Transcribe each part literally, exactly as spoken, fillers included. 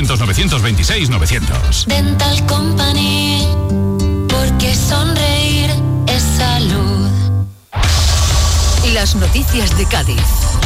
novecientos, novecientos veintiséis, novecientos. Dental Company, porque sonreír es salud. Las noticias de Cádiz.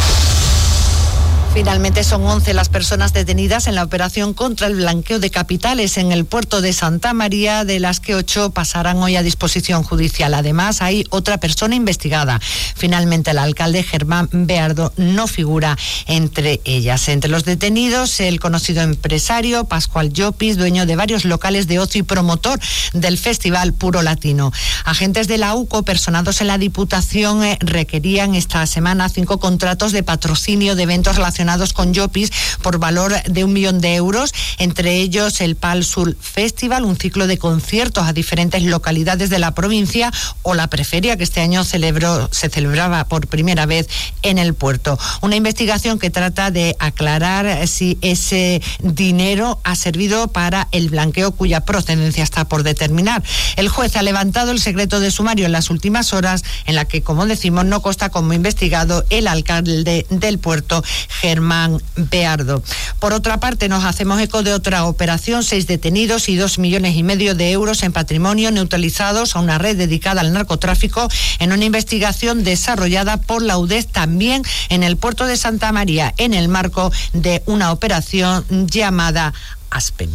Finalmente son once las personas detenidas en la operación contra el blanqueo de capitales en el puerto de Santa María, de las que ocho pasarán hoy a disposición judicial. Además, hay otra persona investigada. Finalmente, el alcalde Germán Beardo no figura entre ellas. Entre los detenidos, el conocido empresario Pascual Llopis, dueño de varios locales de ocio y promotor del Festival Puro Latino. Agentes de la U C O personados en la Diputación eh, requerían esta semana cinco contratos de patrocinio de eventos relacionados con Llopis por valor de un millón de euros, entre ellos el Pal Sur Festival, un ciclo de conciertos a diferentes localidades de la provincia, o la Preferia, que este año celebró, se celebraba por primera vez en el puerto. Una investigación que trata de aclarar si ese dinero ha servido para el blanqueo, cuya procedencia está por determinar. El juez ha levantado el secreto de sumario en las últimas horas, en la que, como decimos, no consta como investigado el alcalde del puerto, Germán Beardo. Por otra parte, nos hacemos eco de otra operación: seis detenidos y dos millones y medio de euros en patrimonio neutralizados a una red dedicada al narcotráfico, en una investigación desarrollada por la U D E S también en el puerto de Santa María, en el marco de una operación llamada Aspen.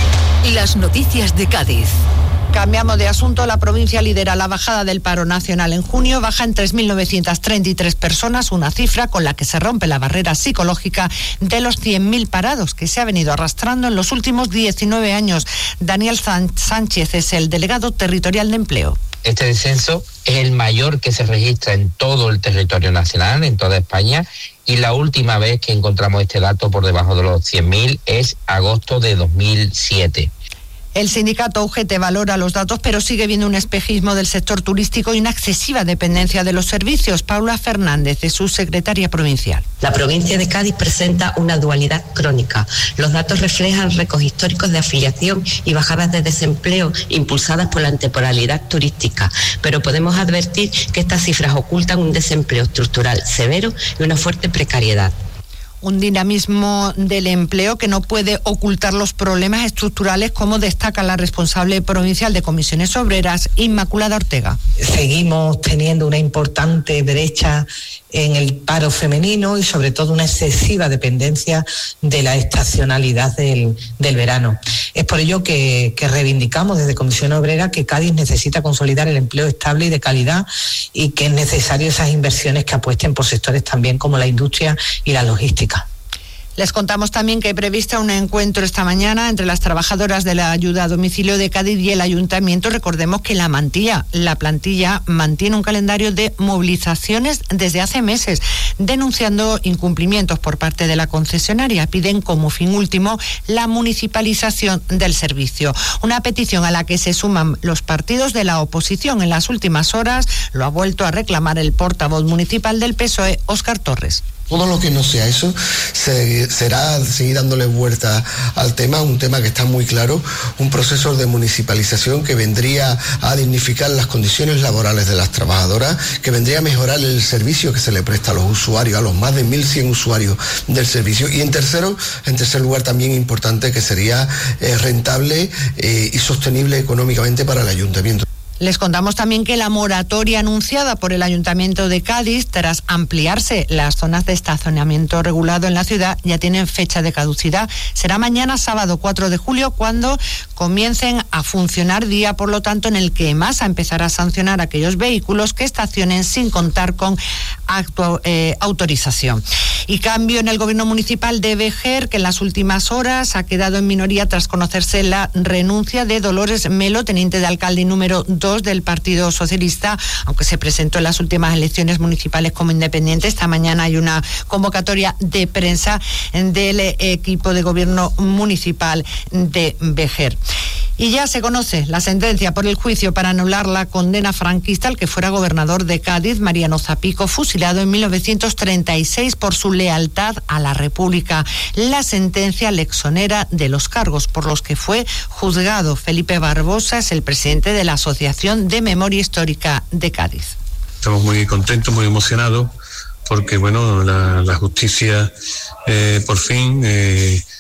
Las noticias de Cádiz. Cambiamos de asunto. La provincia lidera la bajada del paro nacional en junio. Baja en tres mil novecientas treinta y tres personas, una cifra con la que se rompe la barrera psicológica de los cien mil parados que se ha venido arrastrando en los últimos diecinueve años. Daniel Sánchez es el delegado territorial de empleo. Este descenso es el mayor que se registra en todo el territorio nacional, en toda España, y la última vez que encontramos este dato por debajo de los cien mil es agosto de dos mil siete. El sindicato U G T valora los datos, pero sigue viendo un espejismo del sector turístico y una excesiva dependencia de los servicios. Paula Fernández, es su secretaria provincial. La provincia de Cádiz presenta una dualidad crónica. Los datos reflejan récords históricos de afiliación y bajadas de desempleo impulsadas por la temporalidad turística, pero podemos advertir que estas cifras ocultan un desempleo estructural severo y una fuerte precariedad. Un dinamismo del empleo que no puede ocultar los problemas estructurales, como destaca la responsable provincial de Comisiones Obreras, Inmaculada Ortega. Seguimos teniendo una importante brecha en el paro femenino y sobre todo una excesiva dependencia de la estacionalidad del, del verano. Es por ello que, que reivindicamos desde Comisión Obrera que Cádiz necesita consolidar el empleo estable y de calidad, y que es necesario esas inversiones que apuesten por sectores también como la industria y la logística. Les contamos también que hay previsto un encuentro esta mañana entre las trabajadoras de la ayuda a domicilio de Cádiz y el ayuntamiento. Recordemos que la mantilla, la plantilla mantiene un calendario de movilizaciones desde hace meses, denunciando incumplimientos por parte de la concesionaria. Piden como fin último la municipalización del servicio. Una petición a la que se suman los partidos de la oposición. En las últimas horas lo ha vuelto a reclamar el portavoz municipal del P S O E, Óscar Torres. Todo lo que no sea eso se, será seguir dándole vuelta al tema, un tema que está muy claro, un proceso de municipalización que vendría a dignificar las condiciones laborales de las trabajadoras, que vendría a mejorar el servicio que se le presta a los usuarios, a los más de mil cien usuarios del servicio, y en tercero, en tercer lugar también importante, que sería eh, rentable eh, y sostenible económicamente para el ayuntamiento. Les contamos también que la moratoria anunciada por el Ayuntamiento de Cádiz, tras ampliarse las zonas de estacionamiento regulado en la ciudad, ya tienen fecha de caducidad. Será mañana, sábado cuatro de julio, cuando comiencen a funcionar, día por lo tanto en el que EMASA empezará a sancionar a aquellos vehículos que estacionen sin contar con actu- eh, autorización. Y cambio en el gobierno municipal de Vejer, que en las últimas horas ha quedado en minoría tras conocerse la renuncia de Dolores Melo, teniente de alcalde y número dos del Partido Socialista, aunque se presentó en las últimas elecciones municipales como independiente. Esta mañana hay una convocatoria de prensa del equipo de gobierno municipal de Vejer. Y ya se conoce la sentencia por el juicio para anular la condena franquista al que fuera gobernador de Cádiz, Mariano Zapico, fusilado en mil novecientos treinta y seis por su lealtad a la República. La sentencia le exonera de los cargos por los que fue juzgado. Felipe Barbosa es el presidente de la Asociación de Memoria Histórica de Cádiz. Estamos muy contentos, muy emocionados, porque bueno, la, la justicia eh, por fin eh,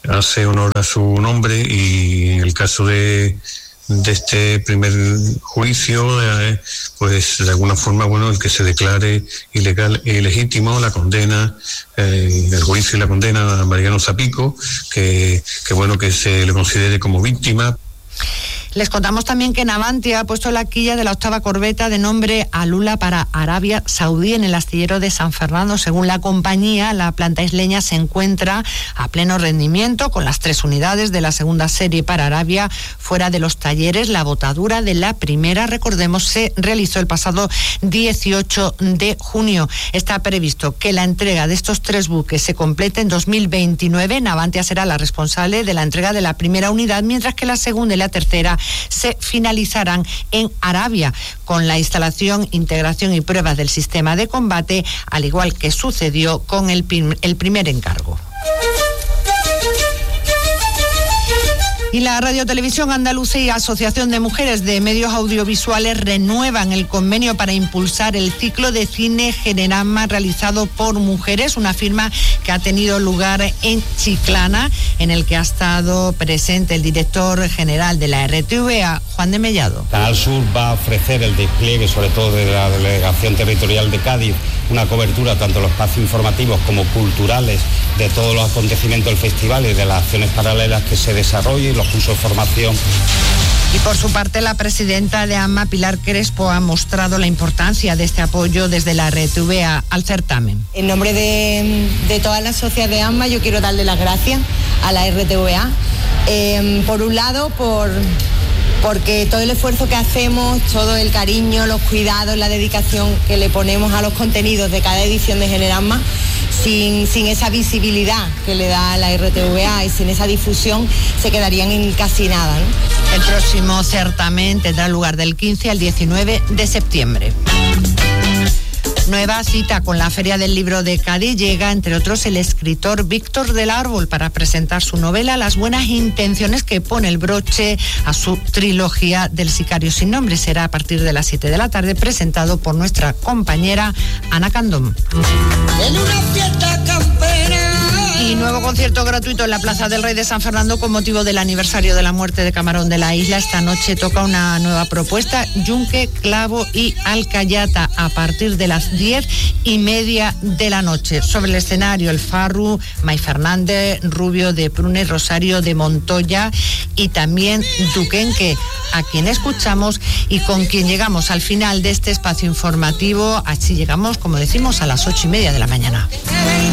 hace honor a su nombre, y en el caso de, de este primer juicio, eh, pues de alguna forma, bueno, el que se declare ilegal e ilegítimo la condena, eh, el juicio y la condena a Mariano Zapico, que, que bueno, que se le considere como víctima. Les contamos también que Navantia ha puesto la quilla de la octava corbeta de nombre Alula para Arabia Saudí en el astillero de San Fernando. Según la compañía, la planta isleña se encuentra a pleno rendimiento con las tres unidades de la segunda serie para Arabia fuera de los talleres. La botadura de la primera, recordemos, se realizó el pasado dieciocho de junio. Está previsto que la entrega de estos tres buques se complete en dos mil veintinueve. Navantia será la responsable de la entrega de la primera unidad, mientras que la segunda y la tercera se finalizarán en Arabia con la instalación, integración y pruebas del sistema de combate, al igual que sucedió con el, prim- el primer encargo. Y la Radio Televisión Andaluza y Asociación de Mujeres de Medios Audiovisuales renuevan el convenio para impulsar el ciclo de cine Generama realizado por mujeres, una firma que ha tenido lugar en Chiclana, en el que ha estado presente el director general de la R T V A, Juan de Mellado. Canal Sur va a ofrecer el despliegue, sobre todo de la Delegación Territorial de Cádiz, una cobertura tanto en los espacios informativos como culturales de todos los acontecimientos del festival y de las acciones paralelas que se desarrollen, los cursos de formación. Y por su parte, la presidenta de AMMA, Pilar Crespo, ha mostrado la importancia de este apoyo desde la R T V A al certamen. En nombre de, de todas las socias de AMMA, yo quiero darle las gracias a la R T V A. Eh, por un lado, por... porque todo el esfuerzo que hacemos, todo el cariño, los cuidados, la dedicación que le ponemos a los contenidos de cada edición de Generama, sin, sin esa visibilidad que le da la R T V A y sin esa difusión, se quedarían en casi nada, ¿no? El próximo certamen tendrá lugar del quince al diecinueve de septiembre. Nueva cita con la Feria del Libro de Cádiz. Llega, entre otros, el escritor Víctor del Árbol para presentar su novela Las buenas intenciones, que pone el broche a su trilogía del Sicario sin nombre. Será a partir de las siete de la tarde, presentado por nuestra compañera Ana Candón. En una fiesta campera. Y nuevo concierto gratuito en la Plaza del Rey de San Fernando con motivo del aniversario de la muerte de Camarón de la Isla. Esta noche toca una nueva propuesta, Yunque, Clavo y Alcayata, a partir de las diez y media de la noche. Sobre el escenario, el Farru, May Fernández, Rubio de Prune, Rosario de Montoya y también Duquenque, a quien escuchamos y con quien llegamos al final de este espacio informativo. Así llegamos, como decimos, a las ocho y media de la mañana.